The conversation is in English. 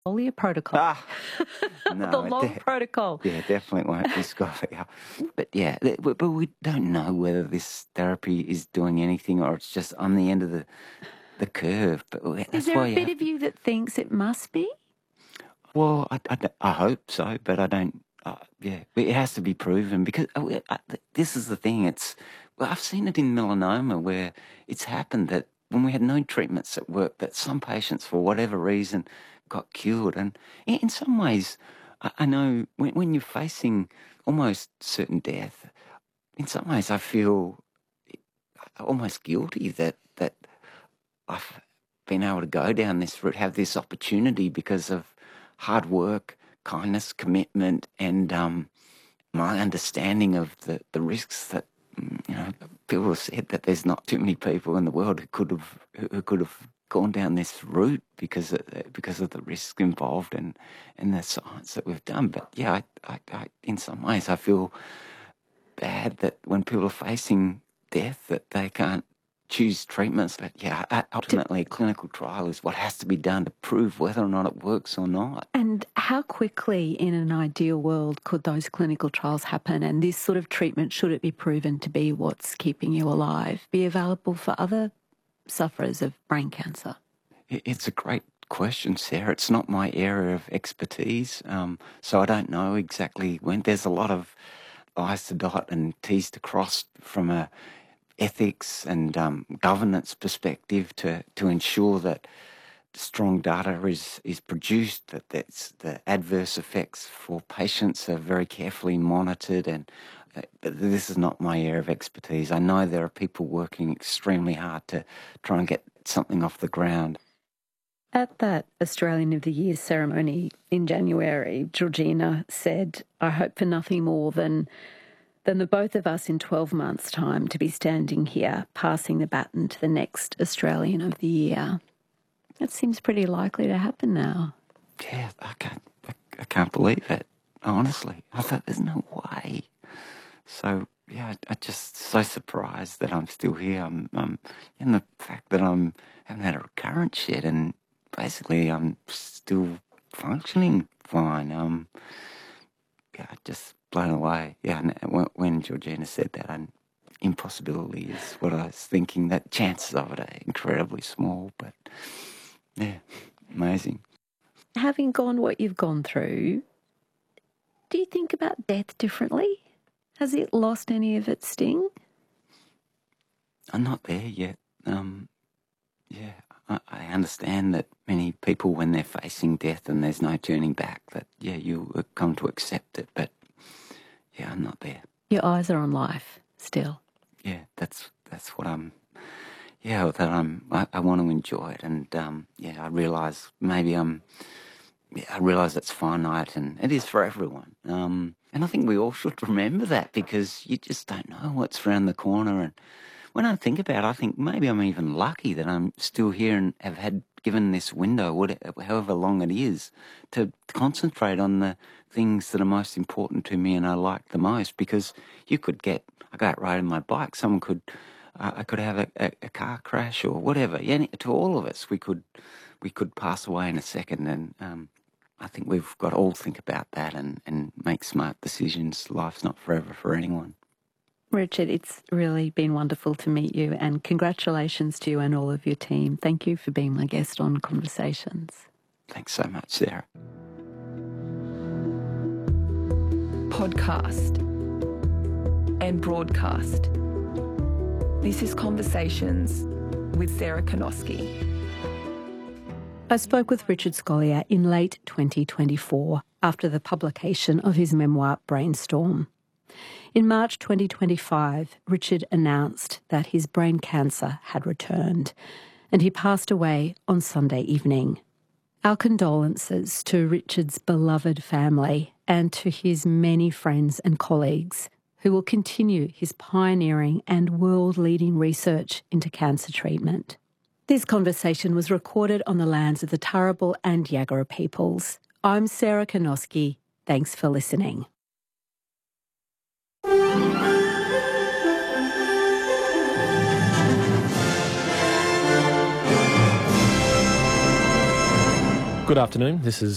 Scolia protocol. No, The long protocol. Yeah, definitely won't be Scolia. But yeah, but we don't know whether this therapy is doing anything or it's just on the end of the curve. But that's Is there why a bit of you that thinks it must be? Well, I hope so, but I don't. Yeah, it has to be proven because this is the thing. I've seen it in melanoma where it's happened that when we had no treatments that worked, that some patients, for whatever reason, got cured. And in some ways, I know when you're facing almost certain death, in some ways I feel almost guilty that I've been able to go down this route, have this opportunity because of hard work, kindness, commitment, and my understanding of the risks that people have said that there's not too many people in the world who could have gone down this route because of the risks involved and the science that we've done. But yeah, I in some ways I feel bad that when people are facing death that they can't choose treatments. But yeah, ultimately, a clinical trial is what has to be done to prove whether or not it works or not. And how quickly in an ideal world could those clinical trials happen and this sort of treatment, should it be proven to be what's keeping you alive, be available for other sufferers of brain cancer? It's a great question, Sarah. It's not my area of expertise, so I don't know exactly when. There's a lot of I's to dot and T's to cross from a ethics and governance perspective to ensure that strong data is produced, that the adverse effects for patients are very carefully monitored. And but this is not my area of expertise. I know there are people working extremely hard to try and get something off the ground. At that Australian of the Year ceremony in January, Georgina said, "I hope for nothing more than the both of us in 12 months' time to be standing here passing the baton to the next Australian of the Year." That seems pretty likely to happen now. Yeah, I can't believe it, honestly. I thought there's no way. So, yeah, I'm just so surprised that I'm still here. And the fact that I haven't had a recurrence yet and basically I'm still functioning fine. Yeah, just blown away. Yeah, and when Georgina said that, impossibility is what I was thinking. That chances of it are incredibly small, but yeah, amazing. Having gone what you've gone through, do you think about death differently? Has it lost any of its sting? I'm not there yet. Yeah, I understand that many people, when they're facing death and there's no turning back, that, yeah, you come to accept it. But, yeah, I'm not there. Your eyes are on life still. Yeah, that's what I want to enjoy it. And, yeah, I realise I realise it's finite and it is for everyone. And I think we all should remember that because you just don't know what's around the corner. And when I think about it, I think maybe I'm even lucky that I'm still here and have had given this window, however long it is, to concentrate on the things that are most important to me and I like the most. Because I go out riding my bike, I could have a car crash or whatever. Yeah, to all of us, we could pass away in a second. And I think we've got to all think about that and make smart decisions. Life's not forever for anyone. Richard, it's really been wonderful to meet you and congratulations to you and all of your team. Thank you for being my guest on Conversations. Thanks so much, Sarah. Podcast and broadcast. This is Conversations with Sarah Kanoski. I spoke with Richard Scolia in late 2024 after the publication of his memoir Brainstorm. In March 2025, Richard announced that his brain cancer had returned and he passed away on Sunday evening. Our condolences to Richard's beloved family and to his many friends and colleagues who will continue his pioneering and world-leading research into cancer treatment. This conversation was recorded on the lands of the Turrbal and Yagara peoples. I'm Sarah Kanoski. Thanks for listening. Good afternoon. This is